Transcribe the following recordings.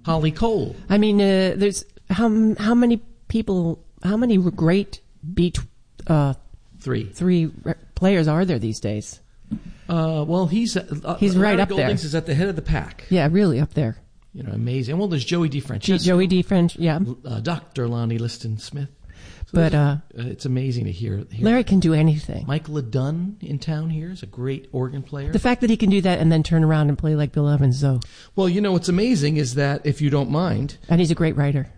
Holly Cole. I mean, there's how many people, how many great three players are there these days? Well, he's right up there. Goldings is at the head of the pack. Yeah, really up there. You know, amazing. Well, there's Joey DeFrancesco. Joey DeFrancesco, yeah. Dr. Lonnie Liston Smith. So but it's amazing to hear. Larry can do anything. Michael Dunn in town here is a great organ player. The fact that he can do that and then turn around and play like Bill Evans, though. Well, you know what's amazing is that, if you don't mind, and he's a great writer.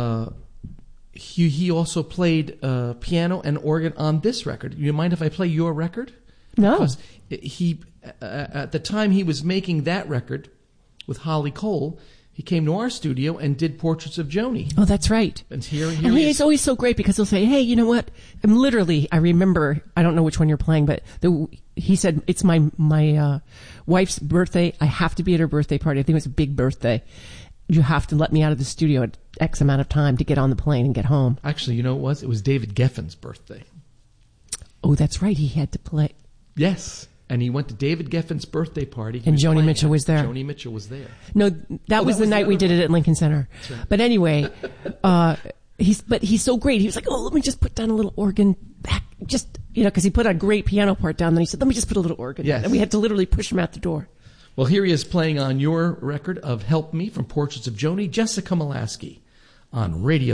He also played piano and organ on this record. You mind if I play your record? No. Because he, at the time he was making that record with Holly Cole, he came to our studio and did Portraits of Joni. Oh, that's right. And here and he is always so great because he'll say, hey, you know what? And literally, I remember, I don't know which one you're playing, but he said, it's my wife's birthday. I have to be at her birthday party. I think it was a big birthday. You have to let me out of the studio at X amount of time to get on the plane and get home. Actually, you know what it was? It was David Geffen's birthday. Oh, that's right. He had to play. Yes. And he went to David Geffen's birthday party. And Joni Mitchell was there. Joni Mitchell was there. No, that was the night we did it at Lincoln Center. Right. But anyway, he's so great. He was like, oh, let me just put down a little organ back. Just, because he put a great piano part down. Then he said, let me just put a little organ. Yes. And we had to literally push him out the door. Well, here he is playing on your record of Help Me from Portraits of Joni, Jessica Molaskey on Radio